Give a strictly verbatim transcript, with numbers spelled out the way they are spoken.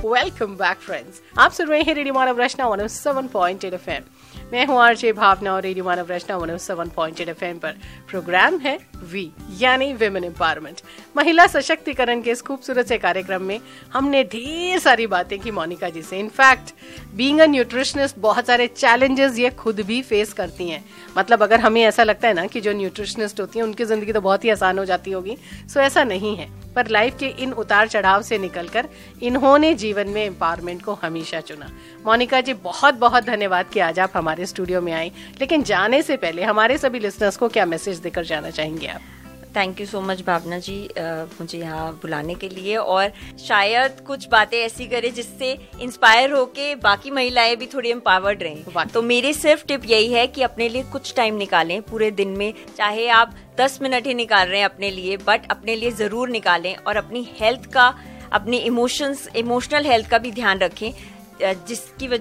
Welcome back friends, आप सुन रहे हैं रेडियो मानव रचना one O seven point eight F M. मैं हूँ आरजे भावना और रेडियो मानव रचना one O seven point eight F M पर प्रोग्राम है वी यानी विमेन एम्पावरमेंट। महिला सशक्तिकरण के इस खूबसूरत से कार्यक्रम में हमने ढेर सारी बातें की मोनिका जी से। इनफैक्ट बीइंग अ न्यूट्रिशनिस्ट बहुत सारे चैलेंजेस ये खुद भी फेस करती हैं। मतलब अगर हमें ऐसा लगता है ना कि जो न्यूट्रिशनिस्ट होती हैं उनकी जिंदगी तो बहुत ही आसान हो जाती होगी, सो ऐसा नहीं है। पर लाइफ के इन उतार चढ़ाव से निकलकर इन्होंने जीवन में एम्पावरमेंट को हमेशा चुना। मोनिका जी, बहुत बहुत धन्यवाद कि आज आप हमारे स्टूडियो में आई। लेकिन जाने से पहले हमारे सभी लिसनर्स को क्या मैसेज देकर जाना चाहेंगे आप? थैंक यू सो मच भावना जी, आ, मुझे यहाँ बुलाने के लिए, और शायद कुछ बातें ऐसी करें जिससे इंस्पायर होके बाकी महिलाएं भी थोड़ी एम्पावर्ड रहें। तो मेरी सिर्फ टिप यही है कि अपने लिए कुछ टाइम निकालें पूरे दिन में, चाहे आप दस मिनट ही निकाल रहे हैं अपने लिए, बट अपने लिए जरूर निकालें। और अपनी हेल्थ का, अपनी इमोशंस इमोशनल हेल्थ का भी ध्यान रखें, जिसकी